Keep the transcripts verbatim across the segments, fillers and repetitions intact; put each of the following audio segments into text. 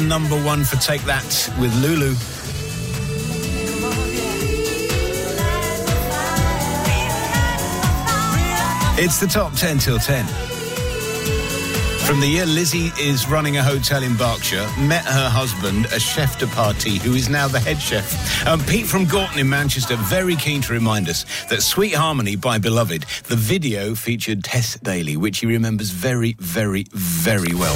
number one for Take That with Lulu. It's the top ten till ten. From the year Lizzie is running a hotel in Berkshire, met her husband, a chef de partie, who is now the head chef. Um, Pete from Gorton in Manchester, very keen to remind us that Sweet Harmony by Beloved, the video featured Tess Daly, which he remembers very, very, very well.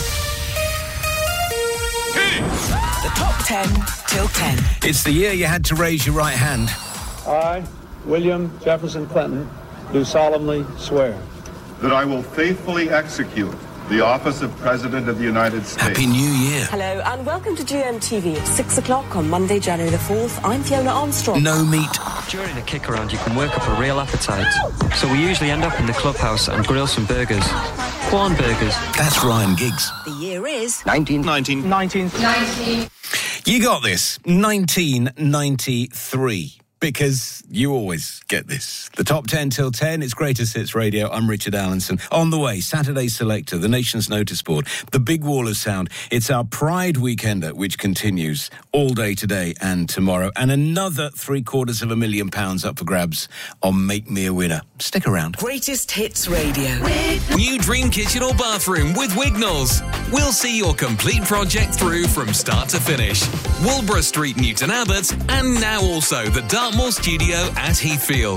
The top ten till ten. It's the year you had to raise your right hand. I, William Jefferson Clinton, do solemnly swear that I will faithfully execute the office of President of the United States. Happy New Year. Hello and welcome to G M T V at six o'clock on Monday, January the fourth. I'm Fiona Armstrong. No meat. During a kick around, you can work up a real appetite. So we usually end up in the clubhouse and grill some burgers. Corn burgers. That's Ryan Giggs. The year is nineteen nineteen. nineteen nineteen. You got this. nineteen ninety-three. Because you always get this. The top ten till ten, it's Greatest Hits Radio. I'm Richard Allenson. On the way, Saturday Selector, the nation's notice board, the big wall of sound. It's our Pride Weekender, which continues all day today and tomorrow. And another three quarters of a million pounds up for grabs on Make Me a Winner. Stick around. Greatest Hits Radio. New dream kitchen or bathroom with Wignalls. We'll see your complete project through from start to finish. Woolborough Street, Newton Abbot, and now also the Dartmoor Studio at Heathfield.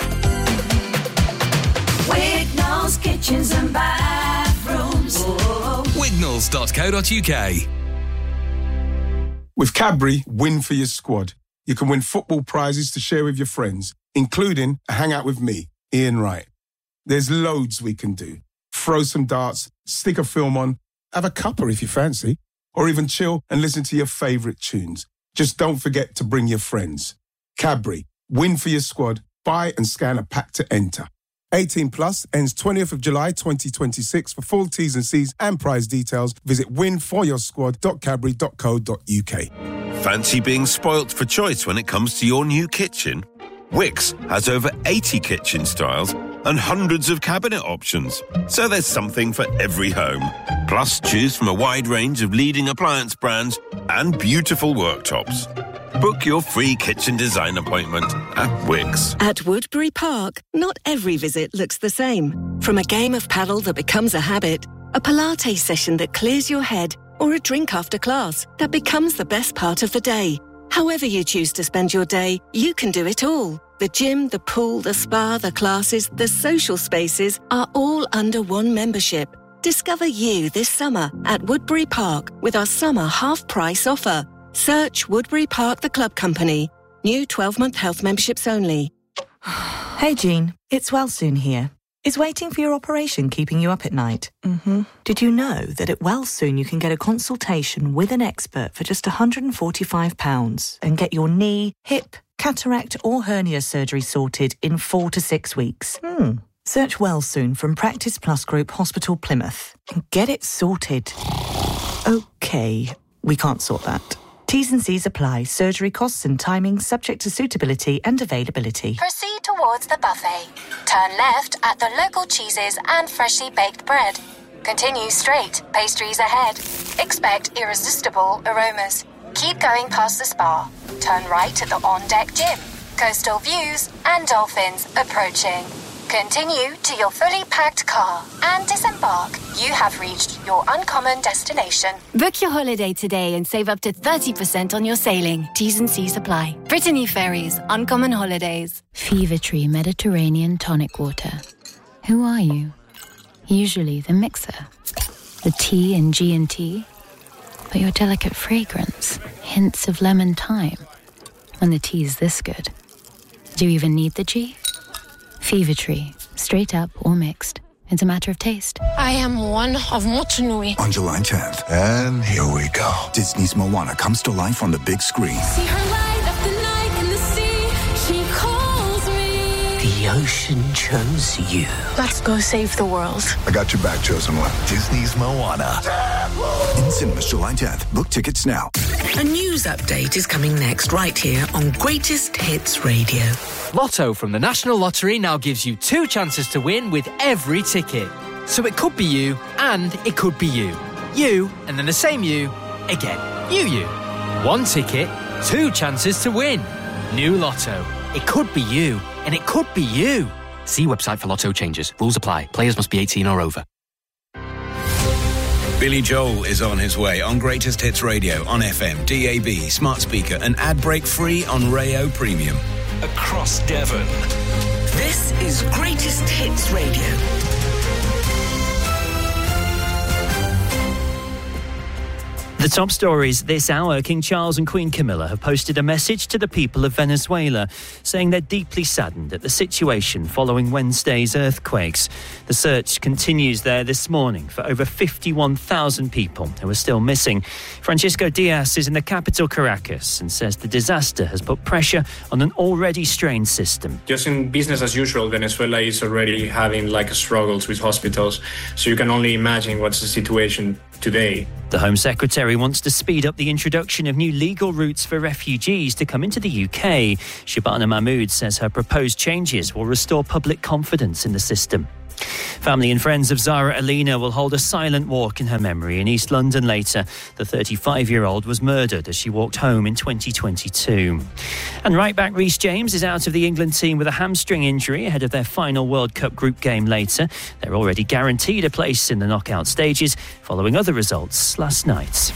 Wignalls Kitchens and Bathrooms. Wignalls dot co dot uk. With Cadbury, win for your squad. You can win football prizes to share with your friends, including a hangout with me, Ian Wright. There's loads we can do. Throw some darts, stick a film on, have a cuppa if you fancy, or even chill and listen to your favourite tunes. Just don't forget to bring your friends. Cadbury, win for your squad. Buy and scan a pack to enter. eighteen plus, ends twentieth of July twenty twenty-six. For full T's and C's and prize details, visit win for your squad dot cadbury dot co dot uk. Fancy being spoilt for choice when it comes to your new kitchen? Wickes has over eighty kitchen styles and hundreds of cabinet options, so there's something for every home. Plus, choose from a wide range of leading appliance brands and beautiful worktops. Book your free kitchen design appointment at Wickes. At Woodbury Park, not every visit looks the same. From a game of paddle that becomes a habit, a Pilates session that clears your head, or a drink after class that becomes the best part of the day. However you choose to spend your day, you can do it all. The gym, the pool, the spa, the classes, the social spaces are all under one membership. Discover you this summer at Woodbury Park with our summer half-price offer. Search Woodbury Park The Club Company. New twelve-month health memberships only. Hey, Jean. It's Wellsoon here. Is waiting for your operation keeping you up at night? Mm-hmm. Did you know that at Wellsoon you can get a consultation with an expert for just one hundred forty-five pounds and get your knee, hip, cataract or hernia surgery sorted in four to six weeks? Hmm. Search Wellsoon from Practice Plus Group Hospital Plymouth and get it sorted. Okay, we can't sort that. T's and C's apply. Surgery costs and timing subject to suitability and availability. Proceed towards the buffet. Turn left at the local cheeses and freshly baked bread. Continue straight, pastries ahead. Expect irresistible aromas. Keep going past the spa. Turn right at the on-deck gym. Coastal views and dolphins approaching. Continue to your fully packed car and disembark. You have reached your uncommon destination. Book your holiday today and save up to thirty percent on your sailing. T's and C's apply. Brittany Ferries, Uncommon Holidays. Fever Tree Mediterranean Tonic Water. Who are you? Usually the mixer. The T in G and T. But your delicate fragrance. Hints of lemon thyme. When the tea's this good. Do you even need the G? Fever Tree, straight up or mixed. It's a matter of taste. I am one of Motunui. On July tenth, and here we go. Disney's Moana comes to life on the big screen. See her light up the night in the sea. She calls me. The ocean chose you. Let's go save the world. I got your back, chosen one. Disney's Moana. In cinemas July tenth. Book tickets now. A news update is coming next right here on Greatest Hits Radio. Lotto from the National Lottery now gives you two chances to win with every ticket. So it could be you and it could be you. You and then the same you again. You, you. One ticket, two chances to win. New Lotto. It could be you, and it could be you. See website for Lotto changes. Rules apply. Players must be eighteen or over. Billy Joel is on his way on Greatest Hits Radio on F M, D A B, smart speaker and ad break free on Rayo Premium. Across Devon. This is Greatest Hits Radio. The top stories this hour. King Charles and Queen Camilla have posted a message to the people of Venezuela saying they're deeply saddened at the situation following Wednesday's earthquakes. The search continues there this morning for over fifty-one thousand people who are still missing. Francisco Diaz is in the capital, Caracas, and says the disaster has put pressure on an already strained system. Just in business as usual, Venezuela is already having like struggles with hospitals, so you can only imagine what's the situation today. The Home Secretary wants to speed up the introduction of new legal routes for refugees to come into the U K. Shabana Mahmood says her proposed changes will restore public confidence in the system. Family and friends of Zara Alina will hold a silent walk in her memory in East London later. The thirty-five-year-old was murdered as she walked home in twenty twenty-two. And right-back Reece James is out of the England team with a hamstring injury ahead of their final World Cup group game later. They're already guaranteed a place in the knockout stages following other results last night.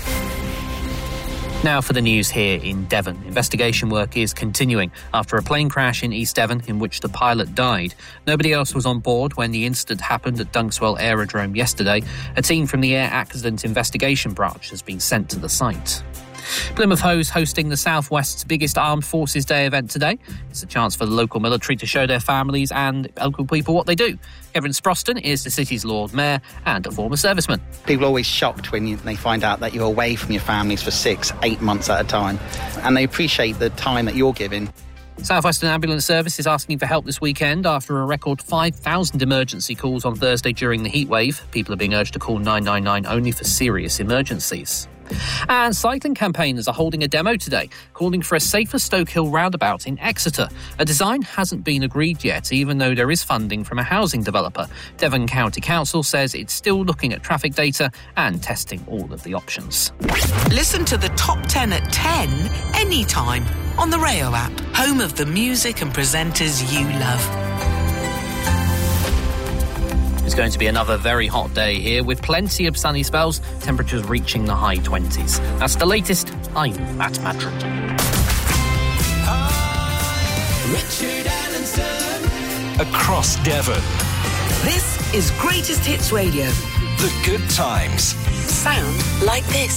Now for the news here in Devon. Investigation work is continuing after a plane crash in East Devon in which the pilot died. Nobody else was on board when the incident happened at Dunkswell Aerodrome yesterday. A team from the Air Accident Investigation Branch has been sent to the site. Plymouth Hoe is hosting the South West's biggest Armed Forces Day event today. It's a chance for the local military to show their families and local people what they do. Kevin Sproston is the city's Lord Mayor and a former serviceman. People are always shocked when you, they find out that you're away from your families for six, eight months at a time, and they appreciate the time that you're giving. South Western Ambulance Service is asking for help this weekend after a record five thousand emergency calls on Thursday during the heatwave. People are being urged to call nine nine nine only for serious emergencies. And cycling campaigners are holding a demo today, calling for a safer Stoke Hill roundabout in Exeter. A design hasn't been agreed yet, even though there is funding from a housing developer. Devon County Council says it's still looking at traffic data and testing all of the options. Listen to the top ten at ten anytime on the Rayo app, home of the music and presenters you love. It's going to be another very hot day here with plenty of sunny spells, temperatures reaching the high twenties. That's the latest. I'm Matt Madrid. Richard Allenson. Across Devon. This is Greatest Hits Radio. The good times. Sound like this.